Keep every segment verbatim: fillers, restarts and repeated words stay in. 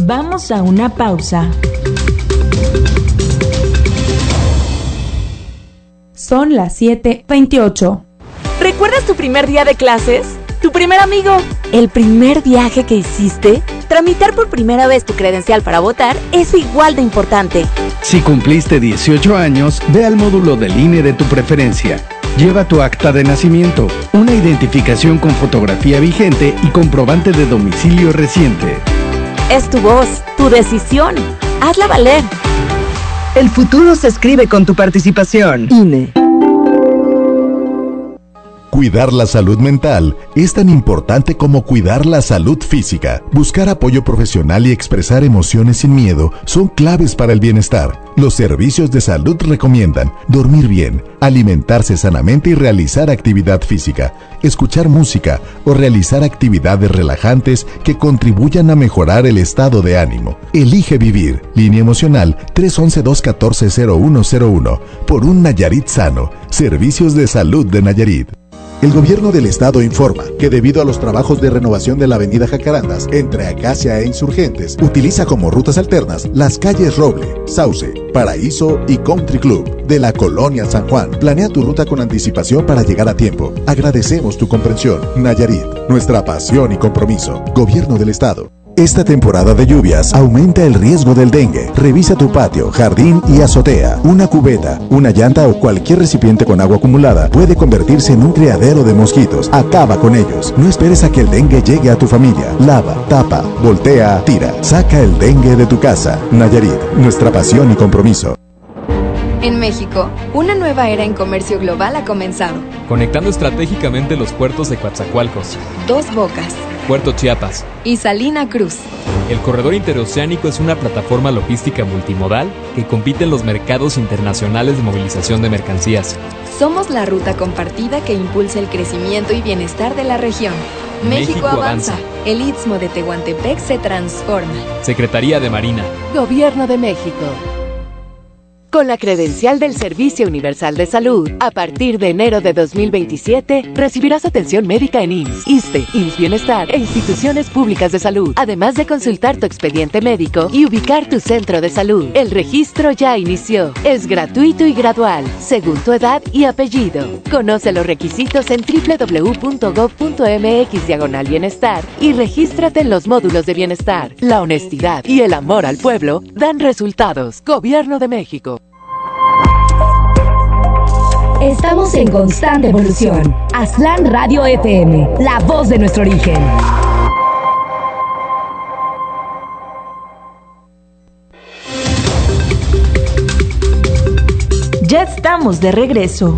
Vamos a una pausa. Son las siete veintiocho. ¿Recuerdas tu primer día de clases? ¿Tu primer amigo? ¿El primer viaje que hiciste? Tramitar por primera vez tu credencial para votar es igual de importante. Si cumpliste dieciocho años, ve al módulo del I N E de tu preferencia. Lleva tu acta de nacimiento, una identificación con fotografía vigente y comprobante de domicilio reciente. Es tu voz, tu decisión. Hazla valer. El futuro se escribe con tu participación. I N E. Cuidar la salud mental es tan importante como cuidar la salud física. Buscar apoyo profesional y expresar emociones sin miedo son claves para el bienestar. Los servicios de salud recomiendan dormir bien, alimentarse sanamente y realizar actividad física, escuchar música o realizar actividades relajantes que contribuyan a mejorar el estado de ánimo. Elige vivir. Línea emocional tres once, dos catorce, cero uno cero uno. Por un Nayarit sano. Servicios de salud de Nayarit. El gobierno del estado informa que debido a los trabajos de renovación de la avenida Jacarandas entre Acacia e Insurgentes, utiliza como rutas alternas las calles Roble, Sauce, Paraíso y Country Club de la colonia San Juan. Planea tu ruta con anticipación para llegar a tiempo. Agradecemos tu comprensión. Nayarit, nuestra pasión y compromiso. Gobierno del estado. Esta temporada de lluvias aumenta el riesgo del dengue. Revisa tu patio, jardín y azotea. Una cubeta, una llanta o cualquier recipiente con agua acumulada puede convertirse en un criadero de mosquitos. Acaba con ellos. No esperes a que el dengue llegue a tu familia. Lava, tapa, voltea, tira. Saca el dengue de tu casa. Nayarit, nuestra pasión y compromiso. En México, una nueva era en comercio global ha comenzado. Conectando estratégicamente los puertos de Coatzacoalcos, Dos Bocas, Puerto Chiapas y Salina Cruz. El corredor interoceánico es una plataforma logística multimodal que compite en los mercados internacionales de movilización de mercancías. Somos la ruta compartida que impulsa el crecimiento y bienestar de la región. México, México avanza. avanza. El Istmo de Tehuantepec se transforma. Secretaría de Marina. Gobierno de México. Con la credencial del Servicio Universal de Salud, a partir de enero de dos mil veintisiete, recibirás atención médica en I M S S, ISSSTE, I M S S Bienestar e instituciones públicas de salud, además de consultar tu expediente médico y ubicar tu centro de salud. El registro ya inició. Es gratuito y gradual, según tu edad y apellido. Conoce los requisitos en doble u doble u doble u punto gob punto eme equis diagonal bienestar y regístrate en los módulos de bienestar. La honestidad y el amor al pueblo dan resultados. Gobierno de México. Estamos en constante evolución. Aztlán Radio F M, la voz de nuestro origen. Ya estamos de regreso.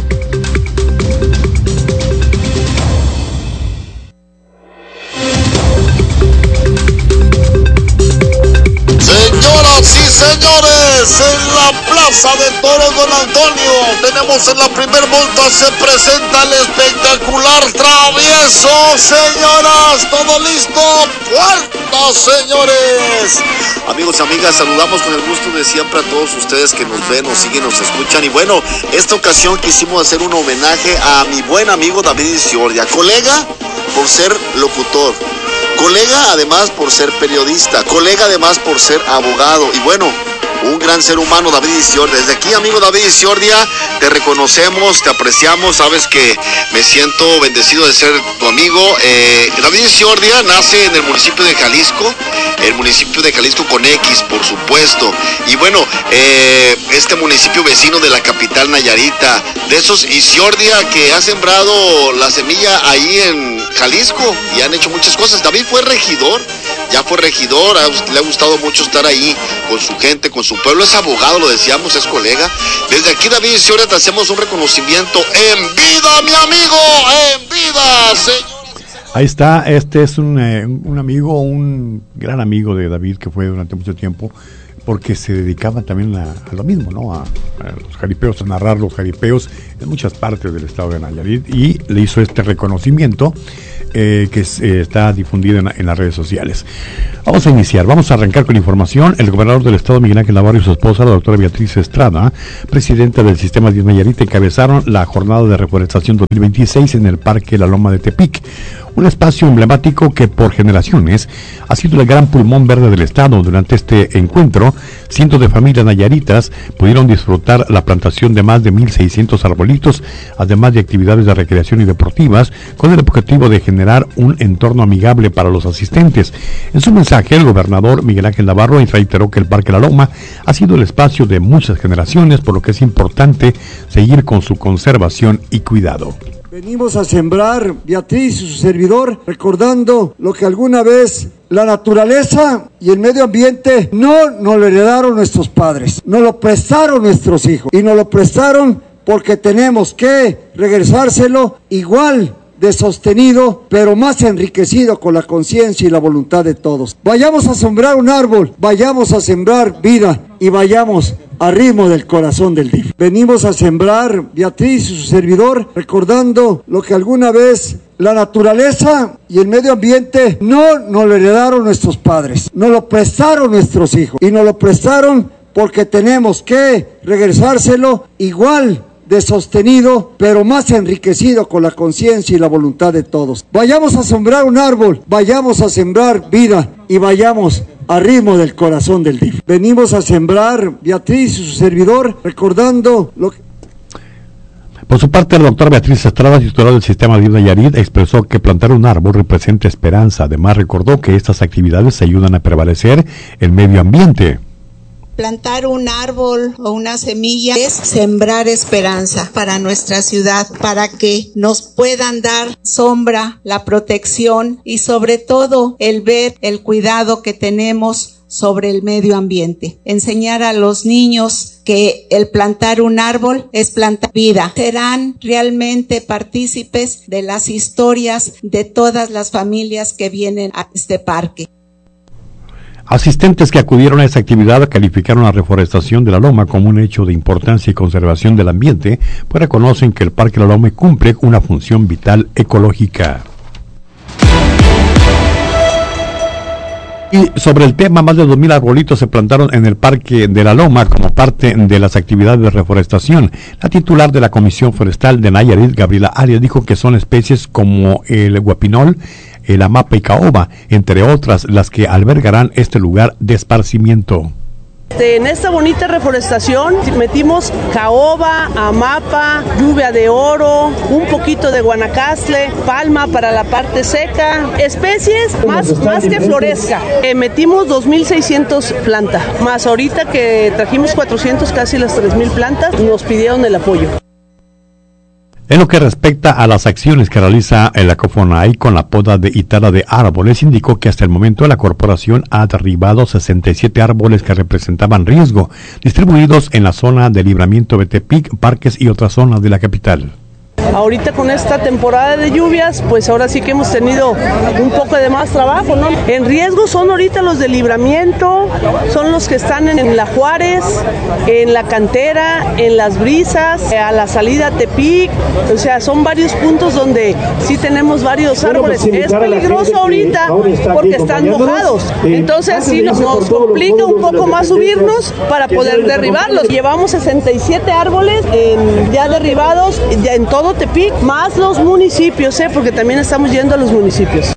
Señoras y señores, en la Plaza de Toros Don Antonio, tenemos en la primer vuelta, se presenta el espectacular Travieso. Señoras, todo listo, puerta, señores. Amigos y amigas, saludamos con el gusto de siempre a todos ustedes que nos ven, nos siguen, nos escuchan. Y bueno, esta ocasión quisimos hacer un homenaje a mi buen amigo David Isiordia, colega por ser locutor, colega además por ser periodista, colega además por ser abogado y bueno, un gran ser humano, David Isiordia. Desde aquí, amigo David Isiordia, te reconocemos, te apreciamos, sabes que me siento bendecido de ser tu amigo. Eh, David Isiordia nace en el municipio de Jalisco, el municipio de Jalisco con X, por supuesto. Y bueno, eh, este municipio vecino de la capital Nayarita, de esos Isiordia que ha sembrado la semilla ahí en Jalisco y han hecho muchas cosas. David fue regidor, ya fue regidor, le ha gustado mucho estar ahí con su gente, con su pueblo, es abogado, lo decíamos, es colega. Desde aquí, David Isiordia, te hacemos un reconocimiento en vida, mi amigo, en vida, señor. Ahí está, este es un, eh, un amigo, un gran amigo de David que fue durante mucho tiempo, porque se dedicaban también a, a lo mismo, ¿no? A, a los jaripeos, a narrar los jaripeos en muchas partes del estado de Nayarit, y le hizo este reconocimiento eh, que es, eh, está difundido en, en las redes sociales. Vamos a iniciar, vamos a arrancar con información. El gobernador del estado, Miguel Ángel Navarro, y su esposa, la doctora Beatriz Estrada, presidenta del Sistema diez Nayarit, encabezaron la jornada de reforestación dos mil veintiséis en el Parque La Loma de Tepic, un espacio emblemático que por generaciones ha sido el gran pulmón verde del estado. Durante este encuentro, cientos de familias nayaritas pudieron disfrutar la plantación de más de mil seiscientos arbolitos, además de actividades de recreación y deportivas, con el objetivo de generar un entorno amigable para los asistentes. En su mensaje, el gobernador Miguel Ángel Navarro reiteró que el Parque La Loma ha sido el espacio de muchas generaciones, por lo que es importante seguir con su conservación y cuidado. Venimos a sembrar, Beatriz y su servidor, recordando lo que alguna vez la naturaleza y el medio ambiente no nos lo heredaron nuestros padres, nos lo prestaron nuestros hijos y nos lo prestaron porque tenemos que regresárselo igual de sostenido, pero más enriquecido con la conciencia y la voluntad de todos. Vayamos a sembrar un árbol, vayamos a sembrar vida y vayamos al ritmo del corazón del D I F. Venimos a sembrar, Beatriz y su servidor, recordando lo que alguna vez la naturaleza y el medio ambiente no nos lo heredaron nuestros padres, nos lo prestaron nuestros hijos y nos lo prestaron porque tenemos que regresárselo igual de sostenido, pero más enriquecido con la conciencia y la voluntad de todos. Vayamos a sembrar un árbol, vayamos a sembrar vida y vayamos al ritmo del corazón del D I F. Venimos a sembrar, Beatriz y su servidor, recordando lo que... Por su parte, la doctora Beatriz Estrada, titular del Sistema D I F Nayarit, expresó que plantar un árbol representa esperanza. Además, recordó que estas actividades ayudan a prevalecer el medio ambiente. Plantar un árbol o una semilla es sembrar esperanza para nuestra ciudad, para que nos puedan dar sombra, la protección y sobre todo el ver el cuidado que tenemos sobre el medio ambiente. Enseñar a los niños que el plantar un árbol es plantar vida. Serán realmente partícipes de las historias de todas las familias que vienen a este parque. Asistentes que acudieron a esta actividad calificaron la reforestación de la Loma como un hecho de importancia y conservación del ambiente, pues reconocen que el Parque La Loma cumple una función vital ecológica. Y sobre el tema, más de dos mil arbolitos se plantaron en el Parque de la Loma como parte de las actividades de reforestación. La titular de la Comisión Forestal de Nayarit, Gabriela Arias, dijo que son especies como el guapinol, el amapa y caoba, entre otras, las que albergarán este lugar de esparcimiento. En esta bonita reforestación metimos caoba, amapa, lluvia de oro, un poquito de guanacaste, palma para la parte seca, especies más, más que florezca. Eh, metimos dos mil seiscientas plantas, más ahorita que trajimos cuatrocientos, casi las tres mil plantas, nos pidieron el apoyo. En lo que respecta a las acciones que realiza el Acofonay con la poda de y tala de árboles, indicó que hasta el momento la corporación ha derribado sesenta y siete árboles que representaban riesgo, distribuidos en la zona de Libramiento de Tepic, Parques y otras zonas de la capital. Ahorita con esta temporada de lluvias, pues ahora sí que hemos tenido un poco de más trabajo, ¿no? En riesgo son ahorita los de Libramiento, son los que están en la Juárez, en la Cantera, en las Brisas, a la salida a Tepic, o sea, son varios puntos donde sí tenemos varios árboles. Es peligroso ahorita porque están mojados, entonces sí nos, nos complica un poco más subirnos para poder derribarlos. Llevamos sesenta y siete árboles en, ya derribados ya en todo Tepic, más los municipios, ¿eh? Porque también estamos yendo a los municipios.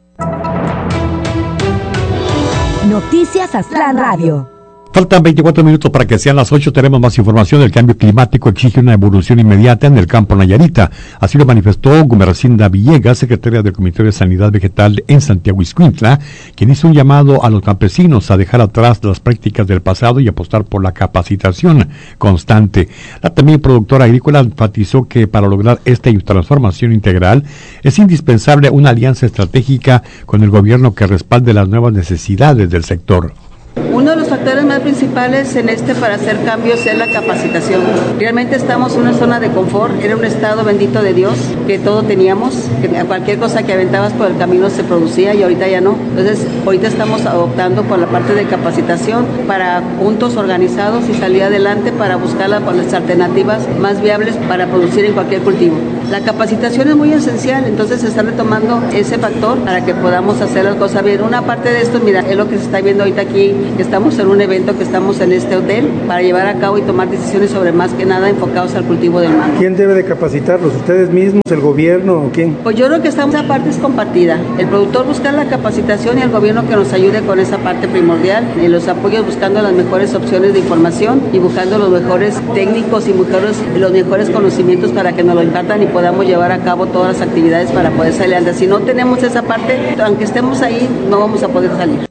Noticias Aztlán Radio. Faltan veinticuatro minutos para que sean las ocho. Tenemos más información. El cambio climático exige una evolución inmediata en el campo nayarita. Así lo manifestó Gumercinda Villegas, secretaria del Comité de Sanidad Vegetal en Santiago Ixcuintla, quien hizo un llamado a los campesinos a dejar atrás las prácticas del pasado y apostar por la capacitación constante. La también productora agrícola enfatizó que para lograr esta transformación integral es indispensable una alianza estratégica con el gobierno que respalde las nuevas necesidades del sector. Uno de los factores más principales en este para hacer cambios es la capacitación. Realmente estamos en una zona de confort, era un estado bendito de Dios, que todo teníamos, que cualquier cosa que aventabas por el camino se producía y ahorita ya no. Entonces, ahorita estamos adoptando por la parte de capacitación para puntos organizados y salir adelante para buscar las alternativas más viables para producir en cualquier cultivo. La capacitación es muy esencial, entonces se está retomando ese factor para que podamos hacer las cosas bien. Una parte de esto, mira, es lo que se está viendo ahorita aquí, que estamos en un evento que estamos en este hotel para llevar a cabo y tomar decisiones sobre más que nada enfocados al cultivo del mango. ¿Quién debe de capacitarlos? ¿Ustedes mismos, el gobierno o quién? Pues yo creo que esta parte es compartida. El productor busca la capacitación y el gobierno que nos ayude con esa parte primordial, y los apoyos buscando las mejores opciones de información y buscando los mejores técnicos y mejores, los mejores conocimientos para que nos lo impartan y podamos llevar a cabo todas las actividades para poder salir adelante. Si no tenemos esa parte, aunque estemos ahí, no vamos a poder salir.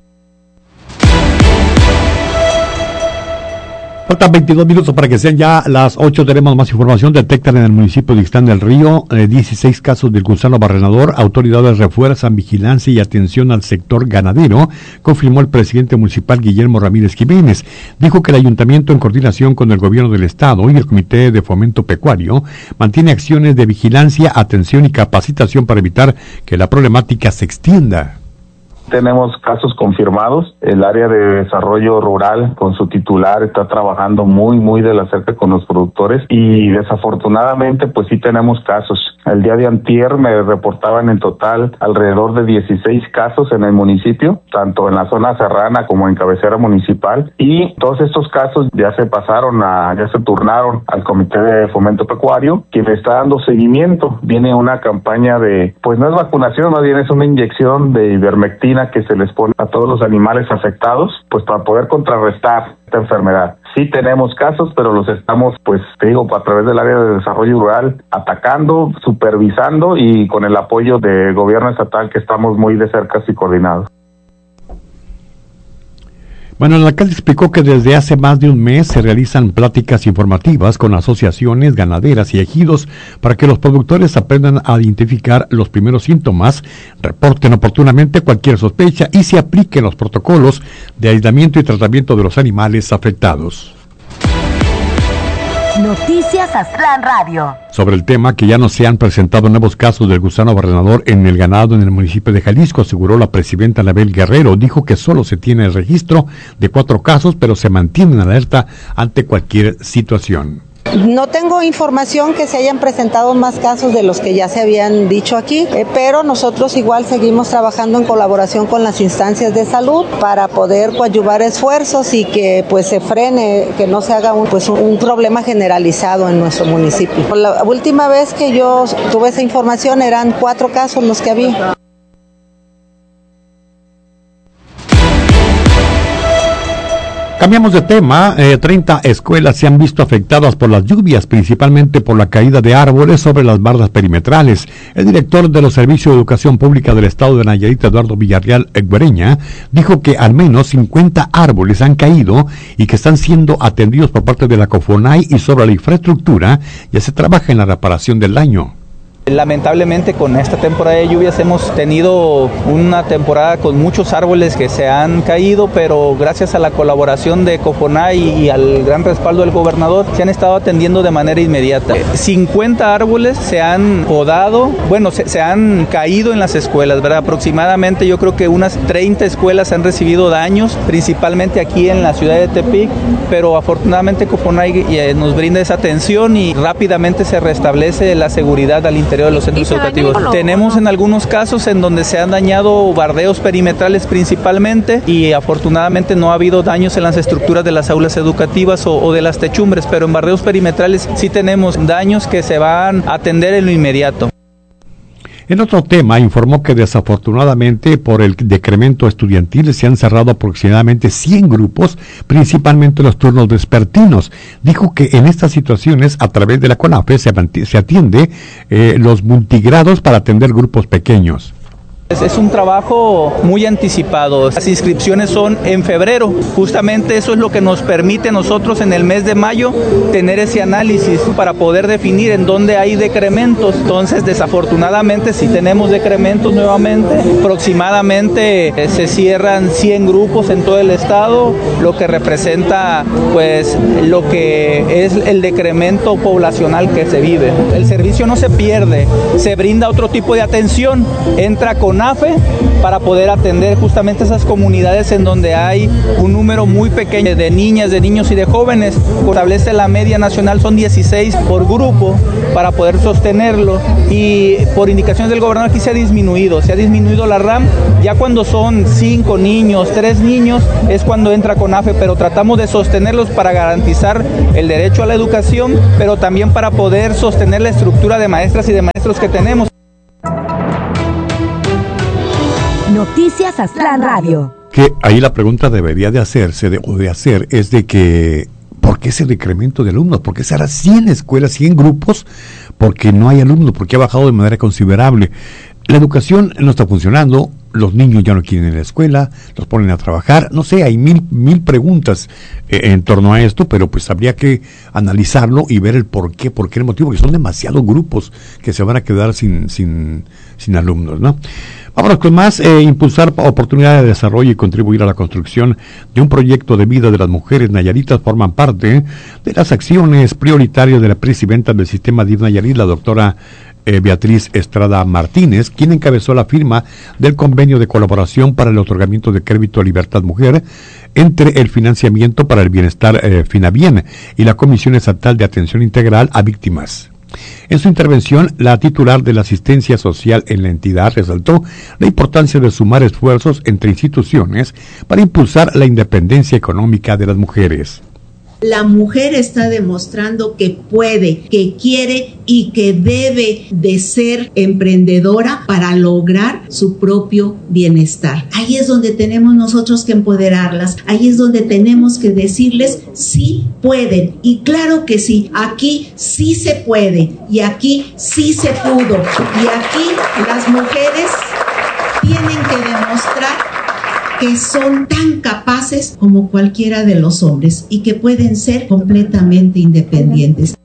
Faltan veintidós minutos para que sean ya las ocho. Tenemos más información. Detectan en el municipio de Ixtlán del Río eh, dieciséis casos del gusano barrenador. Autoridades refuerzan vigilancia y atención al sector ganadero, confirmó el presidente municipal Guillermo Ramírez Jiménez. Dijo que el ayuntamiento, en coordinación con el gobierno del estado y el Comité de Fomento Pecuario, mantiene acciones de vigilancia, atención y capacitación para evitar que la problemática se extienda. Tenemos casos confirmados. El área de desarrollo rural con su titular está trabajando muy, muy de la cerca con los productores y desafortunadamente pues sí tenemos casos. El día de antier me reportaban en total alrededor de dieciséis casos en el municipio, tanto en la zona serrana como en cabecera municipal, y todos estos casos ya se pasaron a, ya se turnaron al Comité de Fomento Pecuario, quien está dando seguimiento. Viene una campaña de, pues no es vacunación, más bien es una inyección de ivermectina que se les pone a todos los animales afectados, pues para poder contrarrestar esta enfermedad. Sí tenemos casos, pero los estamos, pues te digo, a través del área de desarrollo rural, atacando, supervisando y con el apoyo del gobierno estatal, que estamos muy de cerca y coordinados. Bueno, el alcalde explicó que desde hace más de un mes se realizan pláticas informativas con asociaciones ganaderas y ejidos para que los productores aprendan a identificar los primeros síntomas, reporten oportunamente cualquier sospecha y se apliquen los protocolos de aislamiento y tratamiento de los animales afectados. Noticias Aztlán Radio. Sobre el tema, que ya no se han presentado nuevos casos del gusano barrenador en el ganado en el municipio de Jalisco, aseguró la presidenta Anabel Guerrero. Dijo que solo se tiene el registro de cuatro casos, pero se mantienen alerta ante cualquier situación. No tengo información que se hayan presentado más casos de los que ya se habían dicho aquí, eh, pero nosotros igual seguimos trabajando en colaboración con las instancias de salud para poder coadyuvar esfuerzos y que pues se frene, que no se haga un, pues, un problema generalizado en nuestro municipio. La última vez que yo tuve esa información eran cuatro casos los que había. Cambiamos de tema. Eh, treinta escuelas se han visto afectadas por las lluvias, principalmente por la caída de árboles sobre las bardas perimetrales. El director de los Servicios de Educación Pública del Estado de Nayarit, Eduardo Villarreal Guereña, dijo que al menos cincuenta árboles han caído y que están siendo atendidos por parte de la COFONAI, y sobre la infraestructura ya se trabaja en la reparación del daño. Lamentablemente con esta temporada de lluvias hemos tenido una temporada con muchos árboles que se han caído, pero gracias a la colaboración de COFONAI y al gran respaldo del gobernador se han estado atendiendo de manera inmediata. cincuenta árboles se han podado, bueno, se, se han caído en las escuelas, ¿verdad? Aproximadamente yo creo que unas treinta escuelas han recibido daños, principalmente aquí en la ciudad de Tepic, pero afortunadamente COFONAI nos brinda esa atención y rápidamente se restablece la seguridad al interior de los centros educativos. Tenemos en algunos casos en donde se han dañado bardeos perimetrales principalmente, y afortunadamente no ha habido daños en las estructuras de las aulas educativas o, o de las techumbres, pero en bardeos perimetrales sí tenemos daños que se van a atender en lo inmediato. En otro tema, informó que desafortunadamente por el decremento estudiantil se han cerrado aproximadamente cien grupos, principalmente los turnos vespertinos. Dijo que en estas situaciones, a través de la CONAFE, se, se atiende eh, los multigrados para atender grupos pequeños. Es un trabajo muy anticipado. Las inscripciones son en febrero. Justamente eso es lo que nos permite a nosotros en el mes de mayo tener ese análisis para poder definir en dónde hay decrementos. Entonces, desafortunadamente, si tenemos decrementos nuevamente, aproximadamente eh, se cierran cien grupos en todo el estado, lo que representa pues lo que es el decremento poblacional que se vive. El servicio no se pierde, se brinda otro tipo de atención. Entra con CONAFE para poder atender justamente esas comunidades en donde hay un número muy pequeño de niñas, de niños y de jóvenes. Establece la media nacional, son dieciséis por grupo para poder sostenerlo, y por indicaciones del gobernador aquí se ha disminuido, se ha disminuido la RAM. Ya cuando son cinco niños, tres niños, es cuando entra CONAFE, pero tratamos de sostenerlos para garantizar el derecho a la educación, pero también para poder sostener la estructura de maestras y de maestros que tenemos. Noticias Aztlán Radio. Que ahí la pregunta debería de hacerse, de, o de hacer, es de que, ¿por qué ese decremento de alumnos? ¿Por qué será cien escuelas, cien grupos? Porque no hay alumnos, porque ha bajado de manera considerable. La educación no está funcionando, los niños ya no quieren ir a la escuela, los ponen a trabajar, no sé, hay mil, mil preguntas eh, en torno a esto, pero pues habría que analizarlo y ver el por qué, por qué el motivo, porque son demasiados grupos que se van a quedar sin, sin, sin alumnos, ¿no? Vámonos con más, eh, impulsar oportunidades de desarrollo y contribuir a la construcción de un proyecto de vida de las mujeres nayaritas forman parte de las acciones prioritarias de la presidenta del sistema D I F Nayarit, la doctora Eh, Beatriz Estrada Martínez, quien encabezó la firma del convenio de colaboración para el otorgamiento de crédito Libertad Mujer entre el Financiamiento para el Bienestar eh, FINABIEN y la Comisión Estatal de Atención Integral a Víctimas. En su intervención, la titular de la asistencia social en la entidad resaltó la importancia de sumar esfuerzos entre instituciones para impulsar la independencia económica de las mujeres. La mujer está demostrando que puede, que quiere y que debe de ser emprendedora para lograr su propio bienestar. Ahí es donde tenemos nosotros que empoderarlas, ahí es donde tenemos que decirles sí pueden, y claro que sí, aquí sí se puede y aquí sí se pudo, y aquí las mujeres tienen que demostrar que son tan capaces como cualquiera de los hombres y que pueden ser completamente independientes.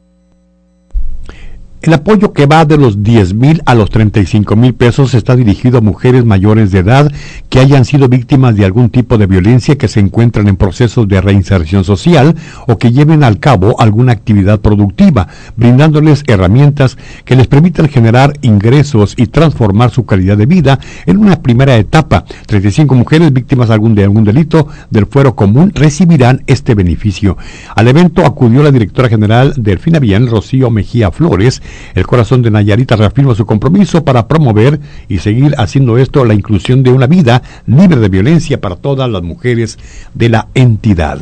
El apoyo, que va de los diez mil a los treinta y cinco mil pesos, está dirigido a mujeres mayores de edad que hayan sido víctimas de algún tipo de violencia, que se encuentran en procesos de reinserción social o que lleven al cabo alguna actividad productiva, brindándoles herramientas que les permitan generar ingresos y transformar su calidad de vida en una primera etapa. treinta y cinco mujeres víctimas de algún, de algún delito del fuero común recibirán este beneficio. Al evento acudió la directora general del FINABIEN, Rocío Mejía Flores. El Corazón de Nayarita reafirma su compromiso para promover y seguir haciendo esto, la inclusión de una vida libre de violencia para todas las mujeres de la entidad.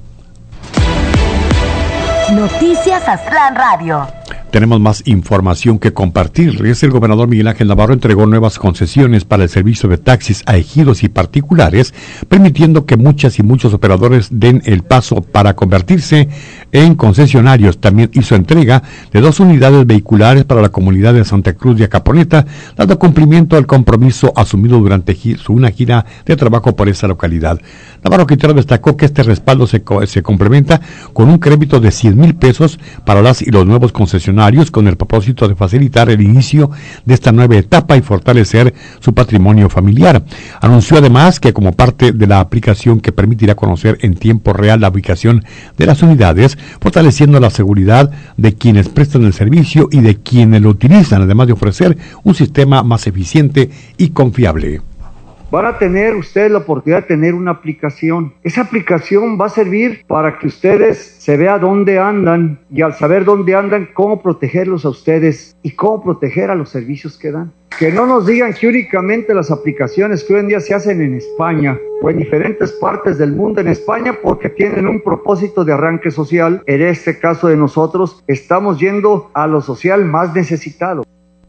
Noticias Aztlán Radio. Tenemos más información que compartirles. El gobernador Miguel Ángel Navarro entregó nuevas concesiones para el servicio de taxis a ejidos y particulares, permitiendo que muchas y muchos operadores den el paso para convertirse en concesionarios. También hizo entrega de dos unidades vehiculares para la comunidad de Santa Cruz de Acaponeta, dando cumplimiento al compromiso asumido durante su una gira de trabajo por esa localidad. Navarro Quintero destacó que este respaldo se, co se complementa con un crédito de cien mil pesos para las y los nuevos concesionarios, con el propósito de facilitar el inicio de esta nueva etapa y fortalecer su patrimonio familiar. Anunció además que, como parte de la aplicación que permitirá conocer en tiempo real la ubicación de las unidades, fortaleciendo la seguridad de quienes prestan el servicio y de quienes lo utilizan, además de ofrecer un sistema más eficiente y confiable. Van a tener ustedes la oportunidad de tener una aplicación. Esa aplicación va a servir para que ustedes se vean dónde andan, y al saber dónde andan, cómo protegerlos a ustedes y cómo proteger a los servicios que dan. Que no nos digan que únicamente las aplicaciones que hoy en día se hacen en España o en diferentes partes del mundo, en España, porque tienen un propósito de arranque social. En este caso de nosotros, estamos yendo a lo social más necesitado.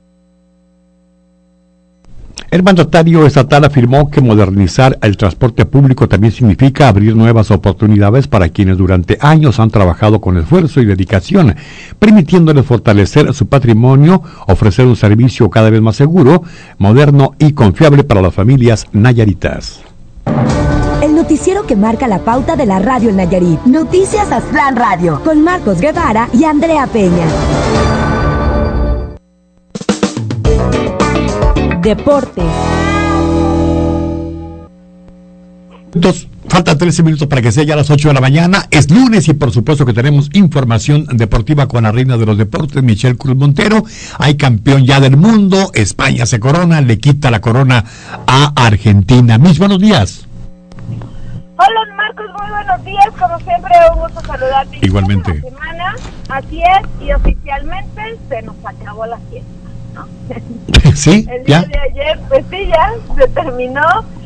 El mandatario estatal afirmó que modernizar el transporte público también significa abrir nuevas oportunidades para quienes durante años han trabajado con esfuerzo y dedicación, permitiéndoles fortalecer su patrimonio, ofrecer un servicio cada vez más seguro, moderno y confiable para las familias nayaritas. El noticiero que marca la pauta de la radio en Nayarit. Noticias Aztlán Radio, con Marcos Guevara y Andrea Peña. Deportes. Entonces, faltan trece minutos para que sea ya las ocho de la mañana. Es lunes y por supuesto que tenemos información deportiva con la reina de los deportes, Michelle Cruz Montero. Hay campeón ya del mundo. España se corona, le quita la corona a Argentina. Mis buenos días. Hola Marcos, muy buenos días. Como siempre, un gusto saludarte. Igualmente. Semana, así es, y oficialmente se nos acabó la fiesta, ¿no? Sí, el día ya. de ayer, pues sí, ya se terminó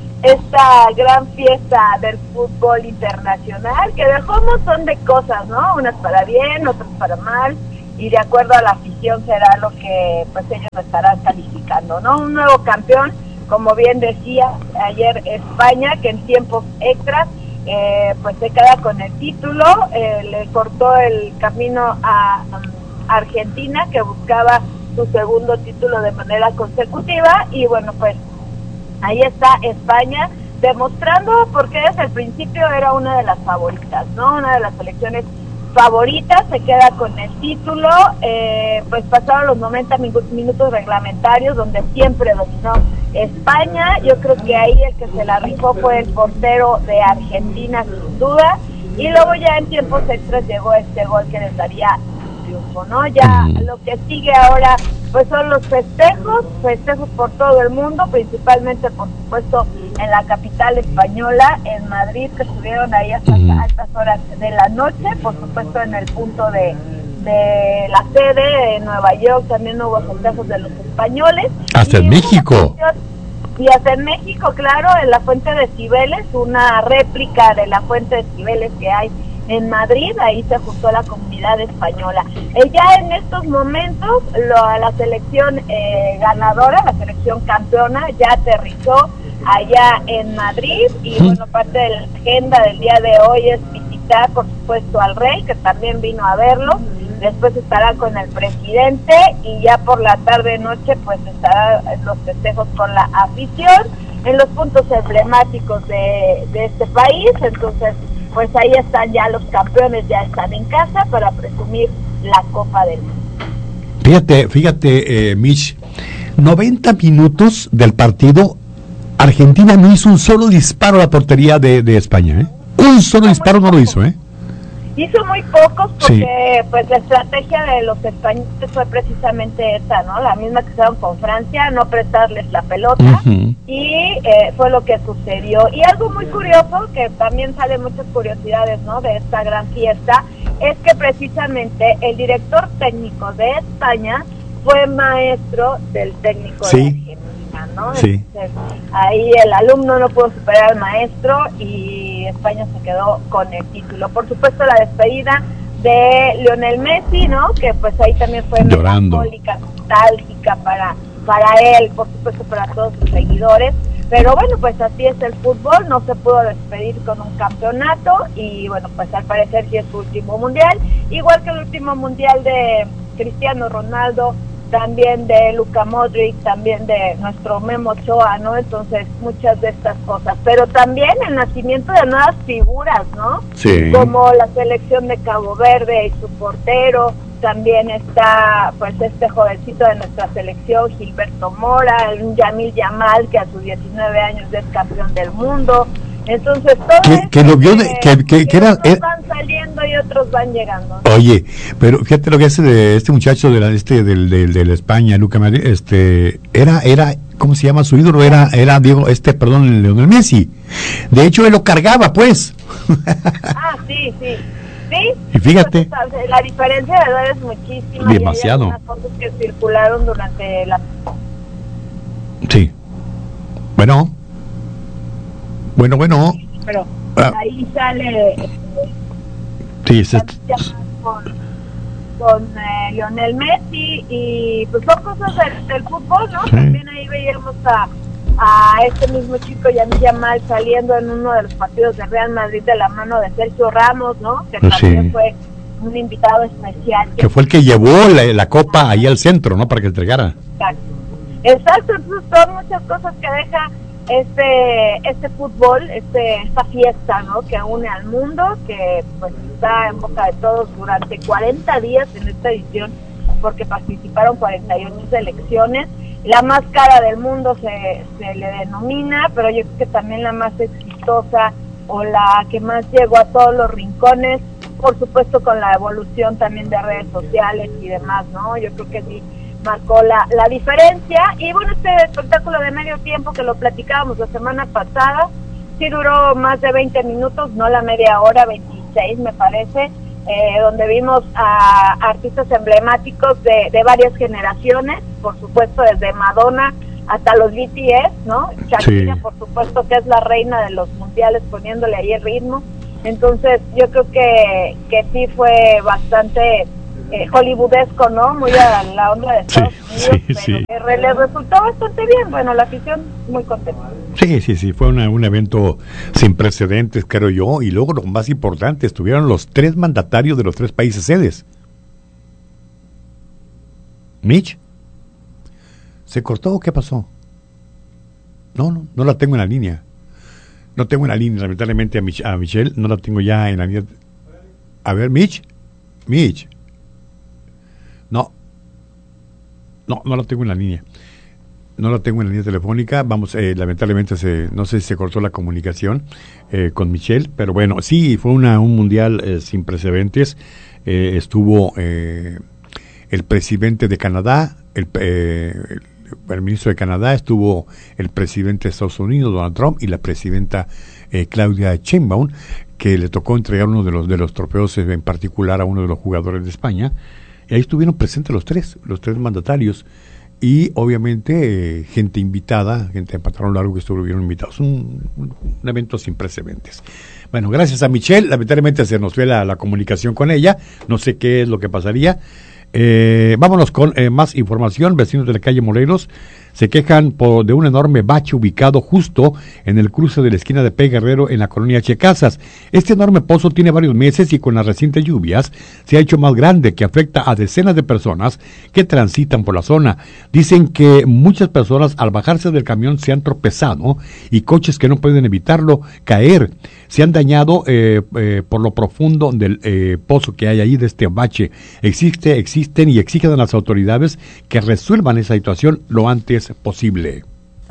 esta gran fiesta del fútbol internacional, que dejó un montón de cosas, ¿no? Unas para bien, otras para mal, y de acuerdo a la afición será lo que pues ellos estarán calificando, ¿no? Un nuevo campeón, como bien decía ayer España, que en tiempos extras eh, pues se queda con el título, eh, le cortó el camino a um, Argentina, que buscaba su segundo título de manera consecutiva, y bueno, pues ahí está España demostrando porque desde el principio era una de las favoritas, ¿no? Una de las selecciones favoritas, se queda con el título. Eh, pues pasaron los noventa minutos reglamentarios donde siempre dominó España. Yo creo que ahí el que se la rifó fue el portero de Argentina, sin duda, y luego ya en tiempos extras llegó este gol que les daría triunfo, ¿no? Ya lo que sigue ahora pues son los festejos, festejos por todo el mundo, principalmente por supuesto en la capital española, en Madrid, que estuvieron ahí hasta mm. altas horas de la noche, por supuesto en el punto de, de la sede, en Nueva York también hubo festejos de los españoles. Hasta en México. Y hasta en México, claro, en la Fuente de Cibeles, una réplica de la Fuente de Cibeles que hay en Madrid, ahí se juntó la comunidad española. Eh, ya en estos momentos lo, la selección eh, ganadora, la selección campeona, ya aterrizó allá en Madrid, y sí. Bueno, parte de la agenda del día de hoy es visitar por supuesto al rey, que también vino a verlo. Después estará con el presidente, y ya por la tarde noche pues estará en los festejos con la afición en los puntos emblemáticos de, de este país. Entonces pues ahí están ya los campeones, ya están en casa para presumir la Copa del Mundo. Fíjate, fíjate, eh, Mitch, noventa minutos del partido, Argentina no hizo un solo disparo a la portería de, de España, ¿eh? Un solo disparo no lo hizo, ¿eh? Hizo muy pocos porque sí. Pues la estrategia de los españoles fue precisamente esa, ¿no? La misma que hicieron con Francia, no prestarles la pelota, uh-huh. y eh, fue lo que sucedió. Y algo muy curioso, que también salen muchas curiosidades, ¿no? De esta gran fiesta, es que precisamente el director técnico de España fue maestro del técnico sí. de Argentina, ¿no? Sí. Entonces, ahí el alumno no pudo superar al maestro y España se quedó con el título. Por supuesto, la despedida de Lionel Messi, ¿no? Que pues ahí también fue melancólica, nostálgica para, para él, por supuesto para todos sus seguidores. Pero bueno, pues así es el fútbol, no se pudo despedir con un campeonato, y bueno, pues al parecer sí es su último mundial, igual que el último mundial de Cristiano Ronaldo, también de Luka Modric, también de nuestro Memo Ochoa, ¿no? Entonces, muchas de estas cosas. Pero también el nacimiento de nuevas figuras, ¿no? Sí. Como la selección de Cabo Verde y su portero. También está, pues, este jovencito de nuestra selección, Gilberto Mora, el Yamil Yamal, que a sus diecinueve años es campeón del mundo. Entonces, todo que, que lo vio de, que, que, que, que era, unos van saliendo y otros van llegando, ¿no? Oye, pero fíjate lo que hace de este muchacho de la, este del del de la España, Luka Modric, este era era ¿cómo se llama su ídolo? Era era Diego, este, perdón, Lionel Messi. De hecho él lo cargaba, pues. Ah, sí, sí. Sí. Y fíjate. Pues, la diferencia de edad es muchísima. Demasiado. Y hay unas fotos que circularon durante la. Sí. Bueno. Bueno, bueno. Pero ah. ahí sale. Eh, sí, es este. Con, con eh, Lionel Messi, y pues son cosas del, del fútbol, ¿no? Sí. También ahí veíamos a, a este mismo chico, Yamil Yamal, saliendo en uno de los partidos de Real Madrid de la mano de Sergio Ramos, ¿no? Que pues también sí. fue un invitado especial. Que fue el que llevó la, la copa ahí al centro, ¿no? Para que entregara. Exacto. Exacto, entonces son muchas cosas que deja este este fútbol, este esta fiesta, ¿no? Que une al mundo, que pues está en boca de todos durante cuarenta días en esta edición, porque participaron cuarenta y ocho selecciones. la más cara del mundo se, se le denomina, pero yo creo que también la más exitosa o la que más llegó a todos los rincones, por supuesto con la evolución también de redes sociales y demás, ¿no? Yo creo que sí marcó la, la diferencia. Y bueno, este espectáculo de medio tiempo que lo platicábamos la semana pasada, sí duró más de veinte minutos, no la media hora, veintiséis me parece, eh, donde vimos a artistas emblemáticos de, de varias generaciones, por supuesto desde Madonna hasta los B T S, ¿no? Shakira, sí, por supuesto que es la reina de los mundiales, poniéndole ahí el ritmo. Entonces yo creo que, que sí fue bastante eh, hollywoodesco, ¿no? Muy a la onda de Estados sí, Unidos, sí, pero sí. que le resultó bastante bien. Bueno, la afición muy contenta. Sí, sí, sí, fue una, un evento sin precedentes, creo yo, y luego lo más importante, estuvieron los tres mandatarios de los tres países sedes. ¿Mitch? ¿Se cortó o qué pasó? No, no, no la tengo en la línea. No tengo en la línea, lamentablemente, a, Mich- a Michelle, no la tengo ya en la línea. A ver, Mitch, Mitch. No, no, no la tengo en la línea. No la tengo en la línea telefónica. Vamos, eh, lamentablemente, se, no sé si se cortó la comunicación eh, con Michelle, pero bueno, sí, fue una, un mundial eh, sin precedentes. Eh, estuvo eh, el presidente de Canadá, el, eh, el el ministro de Canadá, estuvo el presidente de Estados Unidos, Donald Trump, y la presidenta eh, Claudia Sheinbaum, que le tocó entregar uno de los de los trofeos, en particular a uno de los jugadores de España, y ahí estuvieron presentes los tres, los tres mandatarios, y obviamente eh, gente invitada, gente de pantalón largo que estuvieron invitados, un, un, un evento sin precedentes. Bueno, gracias a Michelle, lamentablemente se nos fue la, la comunicación con ella, no sé qué es lo que pasaría. Eh, vámonos con eh, más información. Vecinos de la calle Morelos se quejan por, de un enorme bache ubicado justo en el cruce de la esquina de P. Guerrero en la colonia Checasas. Este enorme pozo tiene varios meses y con las recientes lluvias se ha hecho más grande, que afecta a decenas de personas que transitan por la zona. Dicen que muchas personas al bajarse del camión se han tropezado y coches que no pueden evitarlo caer se han dañado eh, eh, por lo profundo del eh, pozo que hay ahí, de este bache. Existe, existen y exigen a las autoridades que resuelvan esa situación lo antes posible.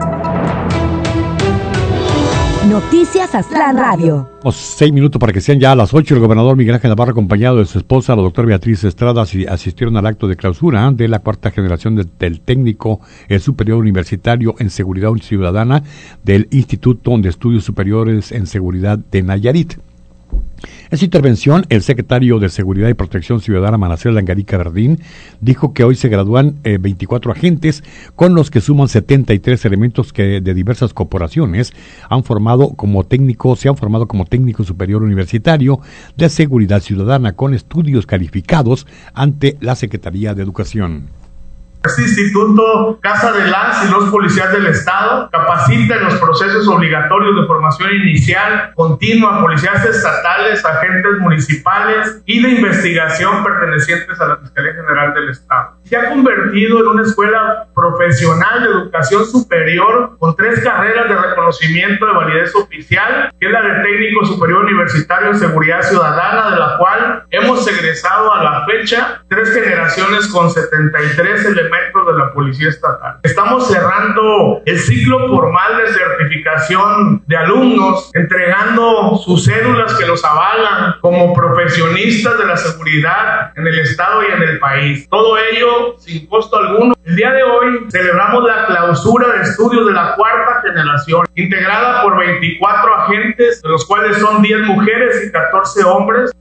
Noticias Aztlán Radio. Seis minutos para que sean ya a las ocho. El gobernador Miguel Ángel Navarro, acompañado de su esposa, la doctora Beatriz Estrada, asistieron al acto de clausura de la cuarta generación del, del técnico el superior universitario en seguridad ciudadana del Instituto de Estudios Superiores en Seguridad de Nayarit. En su intervención, el secretario de Seguridad y Protección Ciudadana, Manasés Langarica Verdín, dijo que hoy se gradúan eh, veinticuatro agentes, con los que suman setenta y tres elementos que de diversas corporaciones han formado como técnico, se han formado como técnico superior universitario de Seguridad Ciudadana, con estudios calificados ante la Secretaría de Educación. Este instituto, Casa de las y los policías del Estado, capacita en los procesos obligatorios de formación inicial, continua, a policías estatales, agentes municipales y de investigación pertenecientes a la Fiscalía General del Estado. Se ha convertido en una escuela profesional de educación superior con tres carreras de reconocimiento de validez oficial, que es la de técnico superior universitario en seguridad ciudadana, de la cual hemos egresado a la fecha tres generaciones con setenta y tres elementos de la Policía Estatal. Estamos cerrando el ciclo formal de certificación de alumnos, entregando sus cédulas que los avalan como profesionistas de la seguridad en el Estado y en el país. Todo ello sin costo alguno. El día de hoy celebramos la clausura de estudios de la cuarta generación, integrada por veinticuatro agentes, de los cuales son diez mujeres y catorce hombres.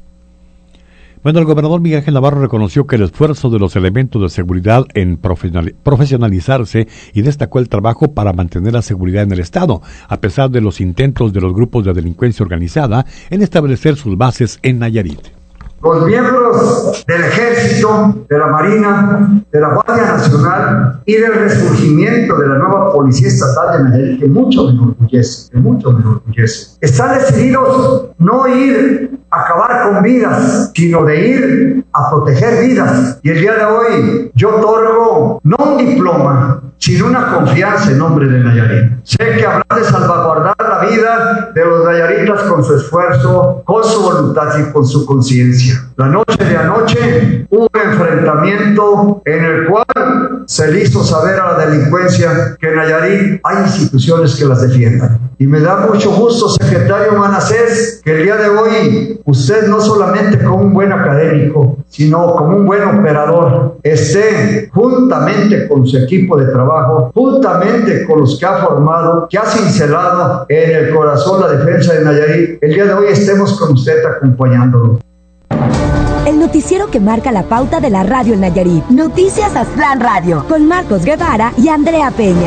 Bueno, el gobernador Miguel Ángel Navarro reconoció que el esfuerzo de los elementos de seguridad en profesionalizarse y destacó el trabajo para mantener la seguridad en el Estado, a pesar de los intentos de los grupos de delincuencia organizada en establecer sus bases en Nayarit. Los miembros del Ejército, de la Marina, de la Guardia Nacional y del resurgimiento de la nueva Policía Estatal de Nayarit, que mucho me enorgullece, que mucho me enorgullece, están decididos no ir a acabar con vidas, sino de ir a proteger vidas. Y el día de hoy yo otorgo no un diploma, sin una confianza en nombre de Nayarit. Sé que habrá de salvaguardar la vida de los nayaritas con su esfuerzo, con su voluntad y con su conciencia. La noche de anoche hubo un enfrentamiento en el cual se le hizo saber a la delincuencia que en Nayarit hay instituciones que las defiendan. Y me da mucho gusto, secretario Manasés, que el día de hoy usted no solamente como un buen académico, sino como un buen operador, esté juntamente con su equipo de trabajo, juntamente con los que ha formado, que ha cincelado en el corazón la defensa de Nayarit. El día de hoy estemos con usted acompañándolo. El noticiero que marca la pauta de la radio en Nayarit. Noticias Aztlán Radio, con Marcos Guevara y Andrea Peña.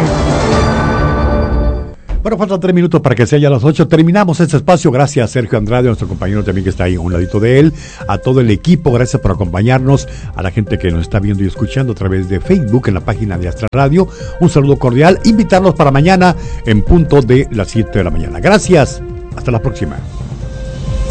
Bueno, faltan tres minutos para que sea ya las ocho. Terminamos este espacio. Gracias a Sergio Andrade, nuestro compañero también que está ahí a un ladito de él. A todo el equipo, gracias por acompañarnos. A la gente que nos está viendo y escuchando a través de Facebook en la página de Aztlán Radio. Un saludo cordial. Invitarlos para mañana en punto de las siete de la mañana. Gracias. Hasta la próxima.